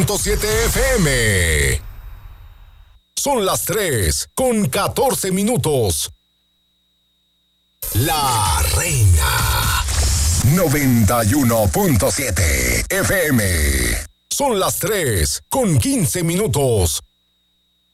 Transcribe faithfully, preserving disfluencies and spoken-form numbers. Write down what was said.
punto siete F M. Son las tres con catorce minutos. La Reina noventa y uno punto siete F M. Son las tres con quince minutos.